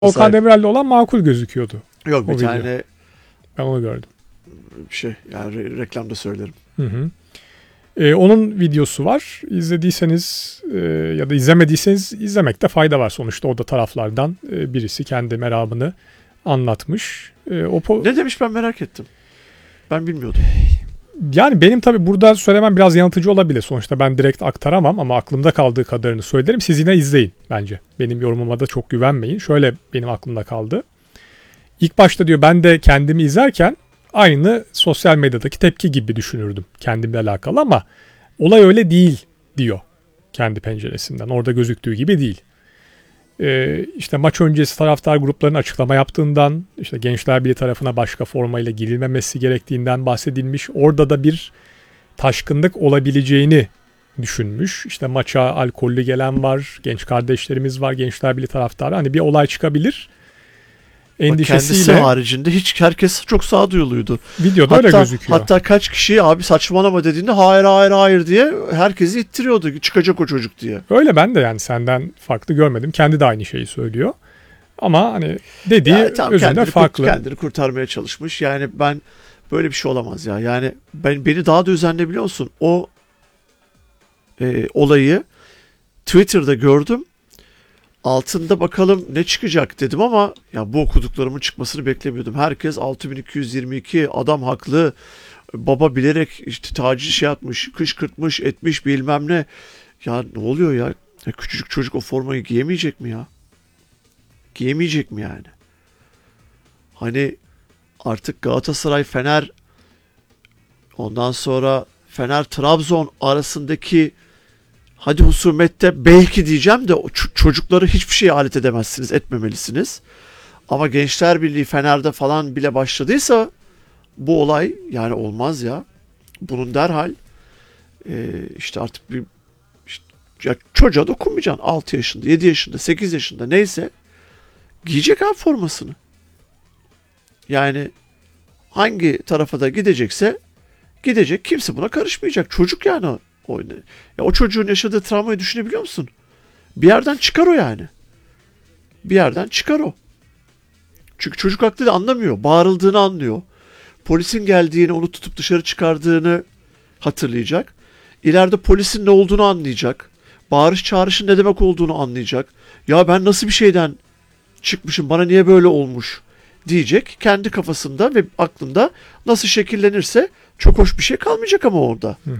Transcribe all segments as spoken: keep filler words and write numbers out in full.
Volkan Demirel'le olan makul gözüküyordu. Yok bir o video. tane Ben onu gördüm. bir şey yani re- reklamda söylerim. Hı hı. Ee, onun videosu var. İzlediyseniz e, ya da izlemediyseniz izlemekte fayda var. Sonuçta o da taraflardan e, birisi kendi meramını anlatmış. E, o po- Ne demiş ben merak ettim. Ben bilmiyordum. Yani benim tabii burada söylemem biraz yanıltıcı olabilir. Sonuçta ben direkt aktaramam ama aklımda kaldığı kadarını söylerim. Siz yine izleyin bence. Benim yorumuma da çok güvenmeyin. Şöyle benim aklımda kaldı. İlk başta diyor ben de kendimi izlerken aynı sosyal medyadaki tepki gibi düşünürdüm kendimle alakalı ama olay öyle değil diyor kendi penceresinden. Orada gözüktüğü gibi değil. Ee, işte maç öncesi taraftar gruplarının açıklama yaptığından, işte Gençler Birliği tarafına başka formayla girilmemesi gerektiğinden bahsedilmiş. Orada da bir taşkınlık olabileceğini düşünmüş. İşte maça alkollü gelen var, genç kardeşlerimiz var, Gençler Birliği taraftarı. Hani bir olay çıkabilir endişesiyle. Kendisi haricinde hiç herkes çok sağduyuluydu. Videoda hatta, öyle gözüküyor. Hatta kaç kişi abi saçmalama dediğinde hayır hayır hayır diye herkesi ittiriyordu. Çıkacak o çocuk diye. Öyle ben de yani senden farklı görmedim. Kendi de aynı şeyi söylüyor. Ama hani dediği Ya, tamam, özünde kendini farklı. Kurt, kendini kurtarmaya çalışmış. Yani ben böyle bir şey olamaz ya. Yani ben beni daha da üzen ne biliyor musun? O e, olayı Twitter'da gördüm. Altında bakalım ne çıkacak dedim ama ya bu okuduklarımın çıkmasını beklemiyordum. Herkes altı bin iki yüz yirmi iki adam haklı. Baba bilerek işte taciz şey yapmış, kışkırtmış, etmiş bilmem ne. Ya ne oluyor ya? Ya küçücük çocuk o formayı giyemeyecek mi ya? Giyemeyecek mi yani? Hani artık Galatasaray, Fener, ondan sonra Fener, Trabzon arasındaki hadi husumette belki diyeceğim de ç- çocukları hiçbir şeye alet edemezsiniz, etmemelisiniz. Ama Gençler Birliği Fener'de falan bile başladıysa bu olay yani olmaz ya. Bunun derhal e, işte artık bir işte, ya çocuğa dokunmayacaksın. altı yaşında, yedi yaşında, sekiz yaşında neyse giyecek abi formasını. Yani hangi tarafa da gidecekse gidecek. Kimse buna karışmayacak. Çocuk yani o. O, ya o çocuğun yaşadığı travmayı düşünebiliyor musun? Bir yerden çıkar o yani. Bir yerden çıkar o. Çünkü çocuk aklıyla anlamıyor. Bağırıldığını anlıyor. Polisin geldiğini, onu tutup dışarı çıkardığını hatırlayacak. İleride polisin ne olduğunu anlayacak. Bağırış çağrışın ne demek olduğunu anlayacak. Ya ben nasıl bir şeyden çıkmışım, bana niye böyle olmuş diyecek. Kendi kafasında ve aklında nasıl şekillenirse çok hoş bir şey kalmayacak ama orada. Hı hı.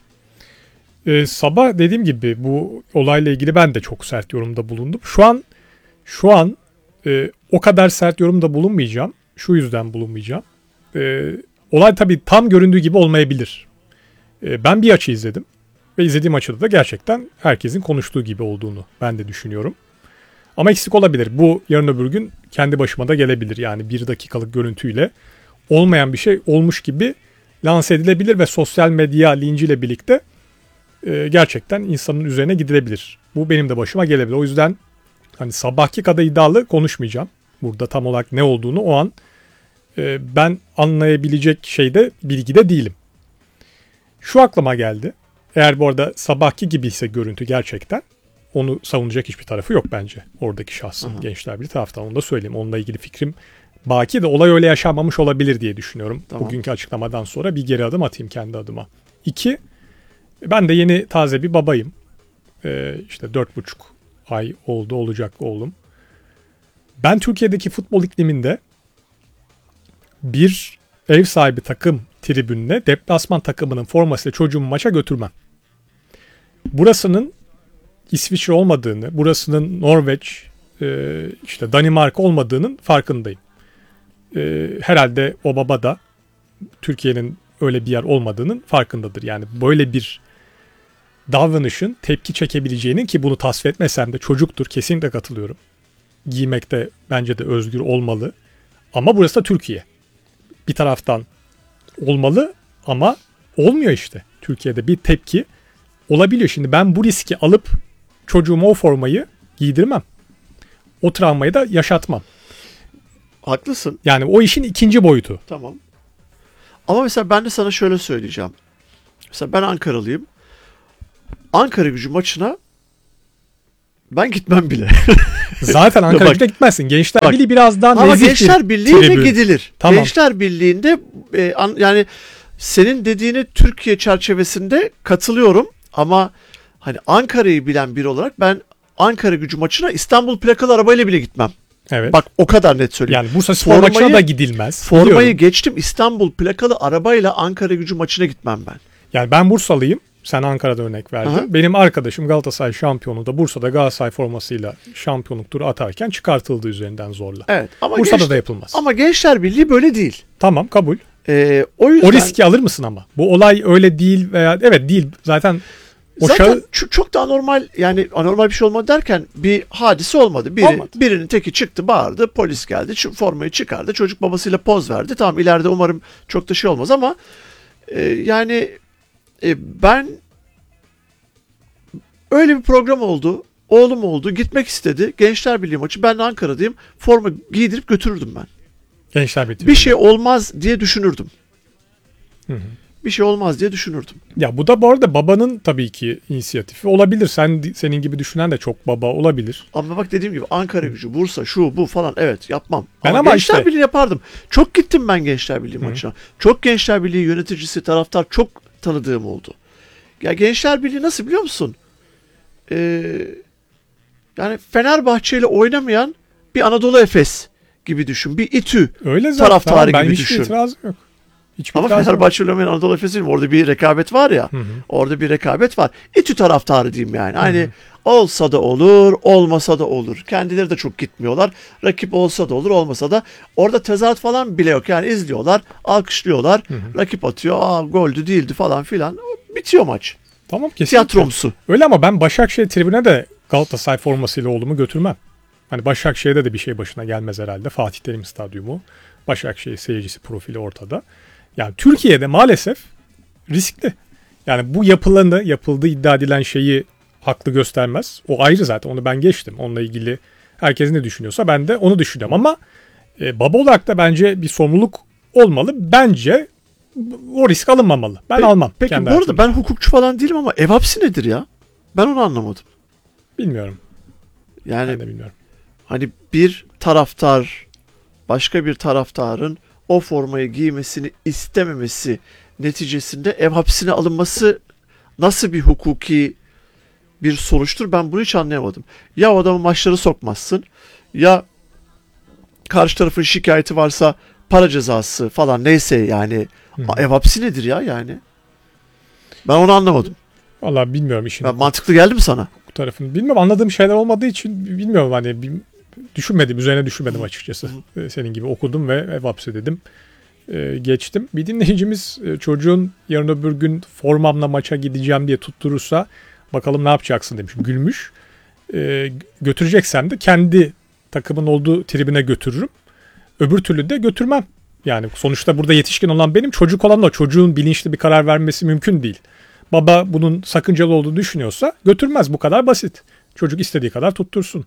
Ee, sabah dediğim gibi bu olayla ilgili ben de çok sert yorumda bulundum. Şu an şu an e, o kadar sert yorumda bulunmayacağım. Şu yüzden bulunmayacağım. E, olay tabii tam göründüğü gibi olmayabilir. E, ben bir açı izledim ve izlediğim açıda da gerçekten herkesin konuştuğu gibi olduğunu ben de düşünüyorum. Ama eksik olabilir. Bu yarın öbür gün kendi başıma da gelebilir. Yani bir dakikalık görüntüyle olmayan bir şey olmuş gibi lanse edilebilir ve sosyal medya linciyle birlikte e, gerçekten insanın üzerine gidilebilir. Bu benim de başıma gelebilir. O yüzden hani sabahki kadar iddialı konuşmayacağım. Burada tam olarak ne olduğunu o an e, ben anlayabilecek şeyde bilgide değilim. Şu aklıma geldi. Eğer bu arada sabahki gibi ise görüntü gerçekten onu savunacak hiçbir tarafı yok bence. Oradaki şahsın. Aha. Gençler bir taraftan onu da söyleyeyim. Onunla ilgili fikrim baki de olay öyle yaşanmamış olabilir diye düşünüyorum. Tamam. Bugünkü açıklamadan sonra bir geri adım atayım kendi adıma. İki, ben de yeni taze bir babayım. Ee, işte dört buçuk ay oldu olacak oğlum. Ben Türkiye'deki futbol ikliminde bir ev sahibi takım tribününe deplasman takımının formasıyla çocuğumu maça götürmem. Burasının İsviçre olmadığını, burasının Norveç, işte Danimarka olmadığının farkındayım. Herhalde o baba da Türkiye'nin öyle bir yer olmadığının farkındadır. Yani böyle bir davranışın tepki çekebileceğinin, ki bunu tasvip etmesem de çocuktur, kesinlikle katılıyorum. Giymekte bence de özgür olmalı. Ama burası da Türkiye. Bir taraftan olmalı ama olmuyor işte. Türkiye'de bir tepki olabiliyor. Şimdi ben bu riski alıp çocuğuma o formayı giydirmem. O travmayı da yaşatmam. Haklısın. Yani o işin ikinci boyutu. Tamam. Ama mesela ben de sana şöyle söyleyeceğim. Mesela ben Ankaralıyım. Ankara Gücü maçına Ben gitmem bile. Zaten Ankara Bak. Gücü'ne gitmezsin. Gençler Bak. Birliği biraz daha Ama nezih bir Gençler Birliği'ne tribün. gidilir. Tamam. Gençler Birliği'nde e, an- yani senin dediğine Türkiye çerçevesinde katılıyorum ama hani Ankara'yı bilen biri olarak ben Ankara Gücü maçına İstanbul plakalı arabayla bile gitmem. Evet. Bak o kadar net söyleyeyim. Yani Bursa Spor Formayı- maçına da gidilmez. Formayı Biliyorum. geçtim, İstanbul plakalı arabayla Ankara Gücü maçına gitmem ben. Yani ben Bursalıyım. Sen Ankara'da örnek verdin. Aha. Benim arkadaşım Galatasaray şampiyonu da Bursa'da Galatasaray formasıyla şampiyonluk turu atarken çıkartıldı üzerinden zorla. Evet ama Bursa'da Gençler- da yapılmaz. Ama Gençler Birliği böyle değil. Tamam, kabul. Ee, o yüzden O riski alır mısın ama? Bu olay öyle değil veya evet değil. Zaten o zaten şahı- çok, çok da anormal, yani anormal bir şey olmadı derken bir hadise olmadı. Biri, Olmadı. Birinin teki çıktı, bağırdı, polis geldi, şu formayı çıkardı, çocuk babasıyla poz verdi. Tamam, ileride umarım çok da şey olmaz ama e, yani e, ben öyle bir program oldu. Oğlum oldu, gitmek istedi. Gençler Birliği maçı. Ben de Ankara'dayım. Forma giydirip götürürdüm ben. Gençler Birliği. Bir şey olmaz diye düşünürdüm. Hı hı. Bir şey olmaz diye düşünürdüm. Ya bu da bu arada babanın tabii ki inisiyatifi olabilir. Sen senin gibi düşünen de çok baba olabilir. Ama bak dediğim gibi Ankara Gücü, Bursa, şu bu falan, evet yapmam. Ben ama, ama Gençler işte- Birliği yapardım. Çok gittim ben Gençler Birliği maçına. Çok Gençler Birliği yöneticisi, taraftar çok tanıdığım oldu. Ya Gençler Birliği nasıl biliyor musun? Ee, yani Fenerbahçe ile oynamayan bir Anadolu Efes gibi düşün. Bir İTÜ. Öyle zaten. Taraftarı Tamam, ben gibi hiçbir düşün. itirazım yok. Hiçbir Ama itirazım yok. Fenerbahçe ile oynayan Anadolu Efes değil mi? Orada bir rekabet var ya. Hı hı. Orada bir rekabet var. İTÜ taraftarı diyeyim yani. Hani olsa da olur, olmasa da olur. Kendileri de çok gitmiyorlar. Rakip olsa da olur, olmasa da. Orada tezahürat falan bile yok. Yani izliyorlar, alkışlıyorlar. Rakip atıyor, aa goldü değildi falan filan. Bitiyor maç. Tamam, kesinlikle. Tiyatromsu. Öyle ama ben Başakşehir tribüne de Galatasaray formasıyla oğlumu götürmem. Hani Başakşehir'de de bir şey başına gelmez herhalde. Fatih Terim Stadyumu. Başakşehir seyircisi profili ortada. Yani Türkiye'de maalesef riskli. Yani bu yapılanı, yapıldığı iddia edilen şeyi haklı göstermez. O ayrı zaten, onu ben geçtim. Onunla ilgili herkes ne düşünüyorsa ben de onu düşünüyorum. Ama e, baba olarak da bence bir sorumluluk olmalı. Bence o risk alınmamalı. Ben Pe- almam. Peki kendi bu arada hayatımda. ben hukukçu falan değilim ama ev hapsi nedir ya? Ben onu anlamadım. Bilmiyorum. Yani Ben de bilmiyorum. hani bir taraftar başka bir taraftarın o formayı giymesini istememesi neticesinde ev hapsine alınması nasıl bir hukuki bir sonuçtur, ben bunu hiç anlayamadım. Ya o adamı maçları sokmazsın, ya karşı tarafın şikayeti varsa para cezası falan, neyse yani. Hı. Ev hapsi nedir ya yani? Ben onu anlamadım. Vallahi bilmiyorum işin Ben, mantıklı geldi mi sana? bu tarafını. Bilmiyorum, anladığım şeyler olmadığı için bilmiyorum, hani bir- düşünmedim, üzerine düşünmedim açıkçası. Ee, Senin gibi okudum ve ev hapsi dedim. Ee, geçtim. Bir dinleyicimiz e, çocuğun yarın öbür gün formamla maça gideceğim diye tutturursa bakalım ne yapacaksın demiş. Gülmüş. Ee, götüreceksem de kendi takımın olduğu tribüne götürürüm. Öbür türlü de götürmem. Yani sonuçta burada yetişkin olan benim, çocuk olan da, çocuğun bilinçli bir karar vermesi mümkün değil. Baba bunun sakıncalı olduğunu düşünüyorsa götürmez, bu kadar basit. Çocuk istediği kadar tuttursun.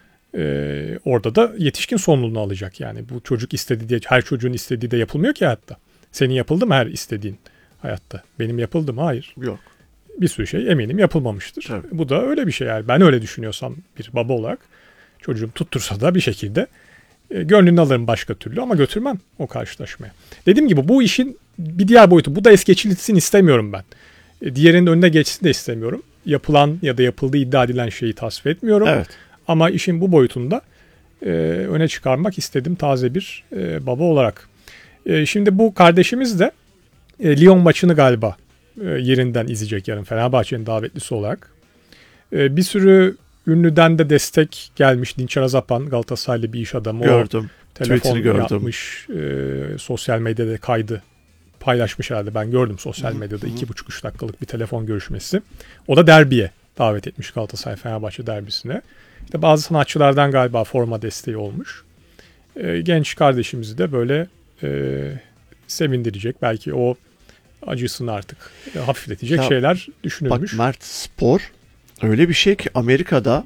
Ee, orada da yetişkin sorumluluğunu alacak yani. Bu çocuk istediği diye, her çocuğun istediği de yapılmıyor ki hayatta. Senin yapıldı mı her istediğin hayatta? Benim yapıldı mı? Hayır. Yok. Bir sürü şey eminim yapılmamıştır. Tabii. Bu da öyle bir şey yani. Ben öyle düşünüyorsam bir baba olarak, çocuğum tuttursa da bir şekilde e, gönlünü alırım başka türlü, ama götürmem o karşılaşmaya. Dediğim gibi bu işin bir diğer boyutu. Bu da es geçilsin istemiyorum ben. E, diğerinin önüne geçsin de istemiyorum. Yapılan ya da yapıldığı iddia edilen şeyi tasvip etmiyorum. Evet. Ama işin bu boyutunda e, öne çıkarmak istedim taze bir e, baba olarak. E, şimdi bu kardeşimiz de e, Lyon maçını galiba e, yerinden izleyecek yarın, Fenerbahçe'nin davetlisi olarak. E, bir sürü ünlüden de destek gelmiş. Dinçer Azapan, Galatasaraylı bir iş adamı. Gördüm. O telefon Tweetini gördüm. yapmış. E, sosyal medyada kaydı paylaşmış herhalde. Ben gördüm sosyal medyada. iki buçuk üç dakikalık bir telefon görüşmesi. O da derbiye davet etmiş, Galatasaray Fenerbahçe derbisine. İşte bazı sanatçılardan galiba forma desteği olmuş. E, genç kardeşimizi de böyle e, sevindirecek, belki o acısını artık e, hafifletecek Ya, şeyler düşünülmüş. Bak Mert, spor öyle bir şey ki Amerika'da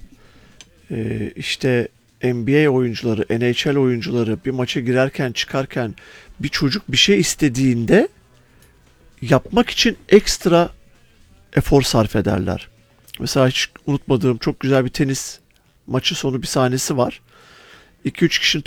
e, işte N B A oyuncuları, N H L oyuncuları bir maça girerken çıkarken bir çocuk bir şey istediğinde yapmak için ekstra efor sarf ederler. Mesela hiç unutmadığım çok güzel bir tenis maçı sonu bir sahnesi var. iki üç kişinin